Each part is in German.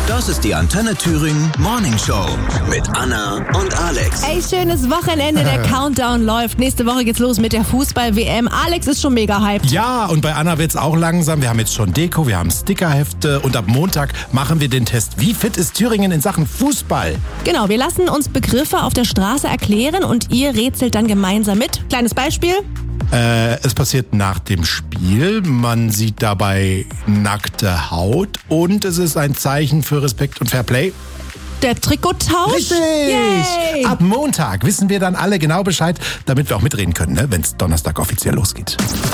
Das ist die Antenne Thüringen Morning Show mit Anna und Alex. Ey, schönes Wochenende, der Countdown läuft. Nächste Woche geht's los mit der Fußball-WM. Alex ist schon mega hyped. Ja, und bei Anna wird's auch langsam. Wir haben jetzt schon Deko, wir haben Stickerhefte und ab Montag machen wir den Test. Wie fit ist Thüringen in Sachen Fußball? Genau, wir lassen uns Begriffe auf der Straße erklären und ihr rätselt dann gemeinsam mit. Kleines Beispiel. Es passiert nach dem Spiel, man sieht dabei nackte Haut und es ist ein Zeichen für Respekt und Fairplay. Der Trikottausch. Richtig! Yay. Ab Montag wissen wir dann alle genau Bescheid, damit wir auch mitreden können, ne, wenn es Donnerstag offiziell losgeht.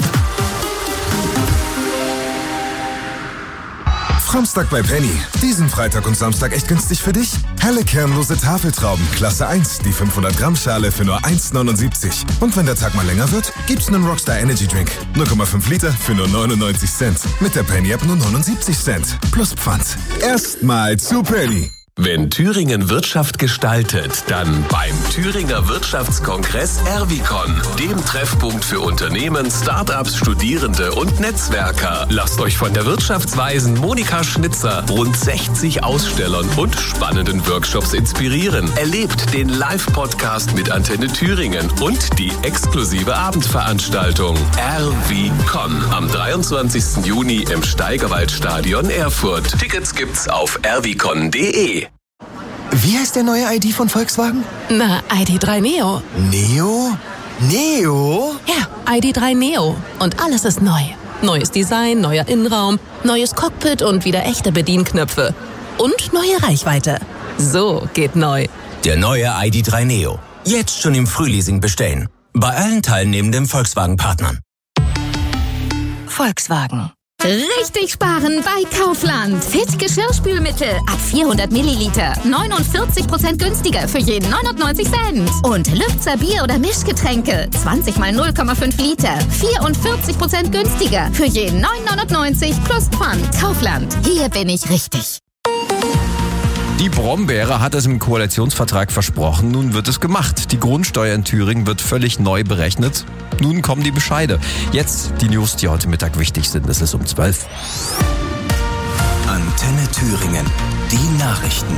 Samstag bei Penny. Diesen Freitag und Samstag echt günstig für dich? Helle kernlose Tafeltrauben, Klasse 1, die 500 Gramm Schale für nur 1,79. Und wenn der Tag mal länger wird, gibt's einen Rockstar Energy Drink. 0,5 Liter für nur 99 Cent. Mit der Penny App nur 79 Cent. Plus Pfand. Erstmal zu Penny. Wenn Thüringen Wirtschaft gestaltet, dann beim Thüringer Wirtschaftskongress Erwicon, dem Treffpunkt für Unternehmen, Startups, Studierende und Netzwerker. Lasst euch von der Wirtschaftsweisen Monika Schnitzer, rund 60 Ausstellern und spannenden Workshops inspirieren. Erlebt den Live-Podcast mit Antenne Thüringen und die exklusive Abendveranstaltung Erwicon am 23. Juni im Steigerwaldstadion Erfurt. Tickets gibt's auf erwicon.de. Wie heißt der neue ID von Volkswagen? Na, ID.3 Neo. Neo? Neo? Ja, ID.3 Neo. Und alles ist neu. Neues Design, neuer Innenraum, neues Cockpit und wieder echte Bedienknöpfe. Und neue Reichweite. So geht neu. Der neue ID.3 Neo. Jetzt schon im Frühleasing bestellen. Bei allen teilnehmenden Volkswagen-Partnern. Volkswagen. Richtig sparen bei Kaufland. Fit Geschirrspülmittel ab 400 Milliliter. 49% günstiger für jeden 99 Cent. Und Lübzer Bier- oder Mischgetränke. 20 mal 0,5 Liter. 44% günstiger für jeden 9,99 plus Pfand. Kaufland. Hier bin ich richtig. Die Brombeere hat es im Koalitionsvertrag versprochen, nun wird es gemacht. Die Grundsteuer in Thüringen wird völlig neu berechnet. Nun kommen die Bescheide. Jetzt die News, die heute Mittag wichtig sind. Es ist um 12. Antenne Thüringen. Die Nachrichten.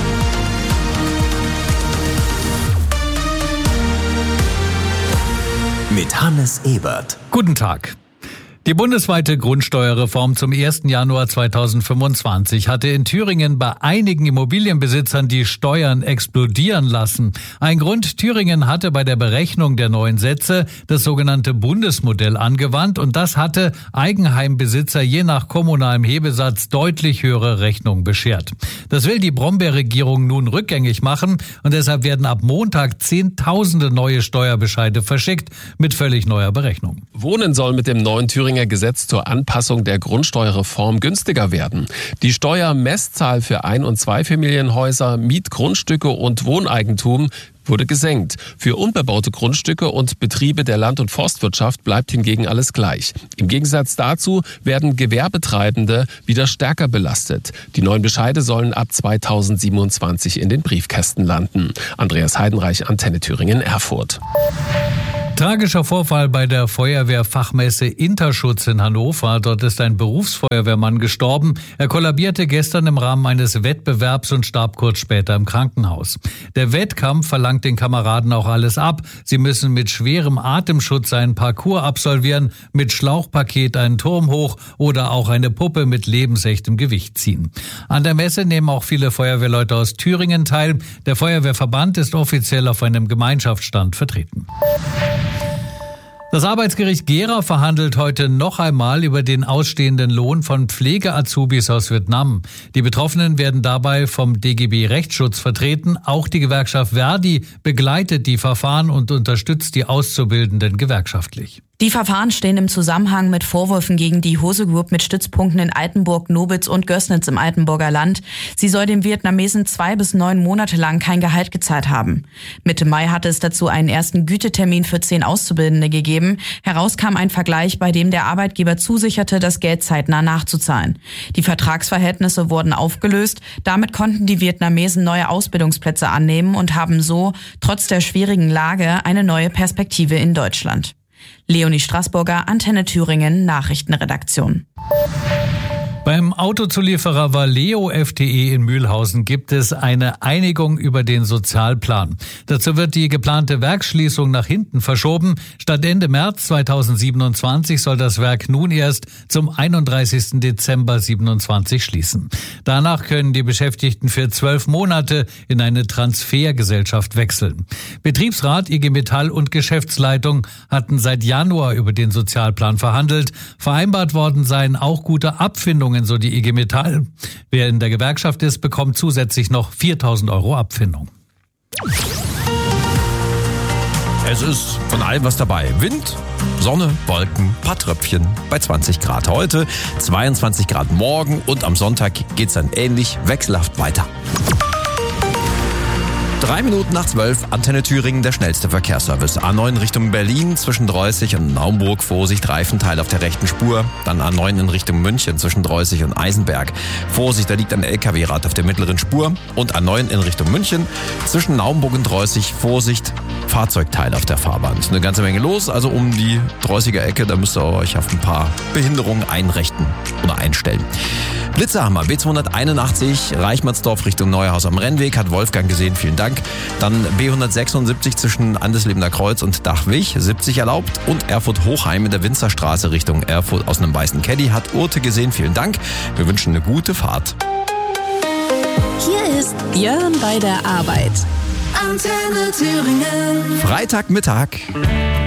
Mit Hannes Ebert. Guten Tag. Die bundesweite Grundsteuerreform zum 1. Januar 2025 hatte in Thüringen bei einigen Immobilienbesitzern die Steuern explodieren lassen. Ein Grund: Thüringen hatte bei der Berechnung der neuen Sätze das sogenannte Bundesmodell angewandt und das hatte Eigenheimbesitzer je nach kommunalem Hebesatz deutlich höhere Rechnungen beschert. Das will die Brombeer-Regierung nun rückgängig machen und deshalb werden ab Montag Zehntausende neue Steuerbescheide verschickt mit völlig neuer Berechnung. Wohnen soll mit dem neuen Thüringer Gesetz zur Anpassung der Grundsteuerreform günstiger werden. Die Steuermesszahl für Ein- und Zweifamilienhäuser, Mietgrundstücke und Wohneigentum wurde gesenkt. Für unbebaute Grundstücke und Betriebe der Land- und Forstwirtschaft bleibt hingegen alles gleich. Im Gegensatz dazu werden Gewerbetreibende wieder stärker belastet. Die neuen Bescheide sollen ab 2027 in den Briefkästen landen. Andreas Heidenreich, Antenne Thüringen, Erfurt. Tragischer Vorfall bei der Feuerwehrfachmesse Interschutz in Hannover. Dort ist ein Berufsfeuerwehrmann gestorben. Er kollabierte gestern im Rahmen eines Wettbewerbs und starb kurz später im Krankenhaus. Der Wettkampf verlangt den Kameraden auch alles ab. Sie müssen mit schwerem Atemschutz einen Parcours absolvieren, mit Schlauchpaket einen Turm hoch oder auch eine Puppe mit lebensechtem Gewicht ziehen. An der Messe nehmen auch viele Feuerwehrleute aus Thüringen teil. Der Feuerwehrverband ist offiziell auf einem Gemeinschaftsstand vertreten. Das Arbeitsgericht Gera verhandelt heute noch einmal über den ausstehenden Lohn von Pflege-Azubis aus Vietnam. Die Betroffenen werden dabei vom DGB Rechtsschutz vertreten. Auch die Gewerkschaft Verdi begleitet die Verfahren und unterstützt die Auszubildenden gewerkschaftlich. Die Verfahren stehen im Zusammenhang mit Vorwürfen gegen die Hose Group mit Stützpunkten in Altenburg, Nobitz und Gößnitz im Altenburger Land. Sie soll dem Vietnamesen 2 bis 9 Monate lang kein Gehalt gezahlt haben. Mitte Mai hatte es dazu einen ersten Gütetermin für 10 Auszubildende gegeben. Heraus kam ein Vergleich, bei dem der Arbeitgeber zusicherte, das Geld zeitnah nachzuzahlen. Die Vertragsverhältnisse wurden aufgelöst. Damit konnten die Vietnamesen neue Ausbildungsplätze annehmen und haben so, trotz der schwierigen Lage, eine neue Perspektive in Deutschland. Leonie Straßburger, Antenne Thüringen, Nachrichtenredaktion. Beim Autozulieferer Valeo FTE in Mühlhausen gibt es eine Einigung über den Sozialplan. Dazu wird die geplante Werksschließung nach hinten verschoben. Statt Ende März 2027 soll das Werk nun erst zum 31. Dezember 27 schließen. Danach können die Beschäftigten für 12 Monate in eine Transfergesellschaft wechseln. Betriebsrat, IG Metall und Geschäftsleitung hatten seit Januar über den Sozialplan verhandelt. Vereinbart worden seien auch gute Abfindungen, so die IG Metall. Wer in der Gewerkschaft ist, bekommt zusätzlich noch 4.000 € Abfindung. Es ist von allem was dabei. Wind, Sonne, Wolken, paar Tröpfchen bei 20 Grad heute, 22 Grad morgen und am Sonntag geht's dann ähnlich wechselhaft weiter. 3 Minuten nach 12, Antenne Thüringen, der schnellste Verkehrsservice. A9 Richtung Berlin zwischen Dreußig und Naumburg, Vorsicht, Reifenteil auf der rechten Spur. Dann A9 in Richtung München zwischen Dreußig und Eisenberg. Vorsicht, da liegt ein LKW-Rad auf der mittleren Spur. Und A9 in Richtung München zwischen Naumburg und Dreußig, Vorsicht, Fahrzeugteil auf der Fahrbahn. Ist eine ganze Menge los, also um die Dreußiger Ecke, da müsst ihr euch auf ein paar Behinderungen einrichten oder einstellen. Blitzerhammer, B281, Reichmannsdorf Richtung Neuhaus am Rennweg, hat Wolfgang gesehen, vielen Dank. Dann B176 zwischen Andeslebener Kreuz und Dachwig, 70 erlaubt. Und Erfurt-Hochheim in der Winzerstraße Richtung Erfurt aus einem weißen Caddy, hat Urte gesehen, vielen Dank. Wir wünschen eine gute Fahrt. Hier ist Björn bei der Arbeit. Antenne Thüringen. Freitagmittag.